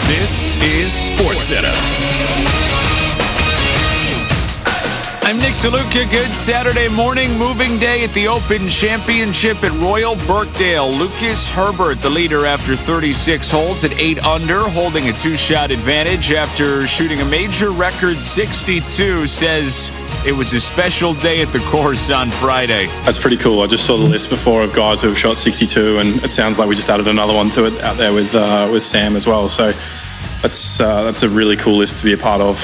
This is SportsCenter. I'm Nick DeLuca. Good Saturday morning. Moving day at the Open Championship at Royal Birkdale. Lucas Herbert, the leader after 36 holes at 8 under, holding a 2-shot advantage after shooting a major record 62, says it was a special day at the course on Friday. That's pretty cool. I just saw the list before of guys who have shot 62, and it sounds like we just added another one to it out there with Sam as well. So that's a really cool list to be a part of.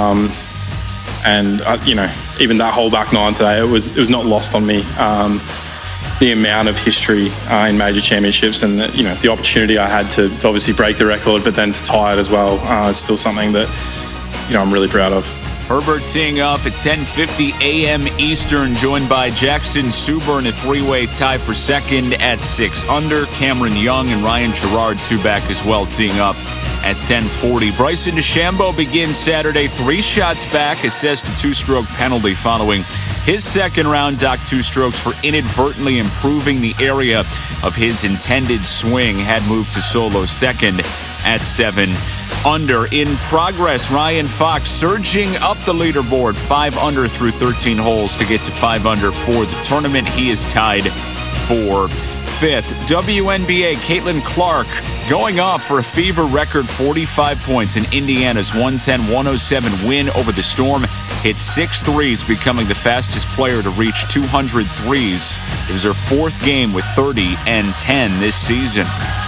Even that whole back nine today, it was not lost on me. The amount of history in major championships, and the opportunity I had to obviously break the record, but then to tie it as well, is still something that I'm really proud of. Herbert teeing off at 10:50 a.m. Eastern, joined by Jackson Suber in a three-way tie for second at 6 under. Cameron Young and Ryan Gerard, two back as well, teeing off at 10:40. Bryson DeChambeau begins Saturday 3 shots back, assessed a 2-stroke penalty following his second round dock 2 strokes for inadvertently improving the area of his intended swing. Had moved to solo second at 7 under. In progress, Ryan Fox surging up the leaderboard, 5 under through 13 holes to get to 5 under for the tournament. He is tied for 5th. WNBA, Caitlin Clark going off for a fever record 45 points in Indiana's 110-107 win over the Storm. Hit 6 threes, becoming the fastest player to reach 200 threes. It was her 4th game with 30 and 10 this season.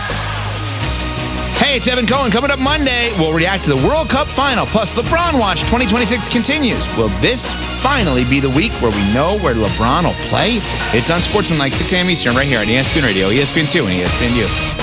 Hey, it's Evan Cohen. Coming up Monday, we'll react to the World Cup final. Plus, LeBron Watch 2026 continues. Will this finally be the week where we know where LeBron will play? It's on Sportsman like 6 a.m. Eastern right here on ESPN Radio, ESPN2, and ESPNU.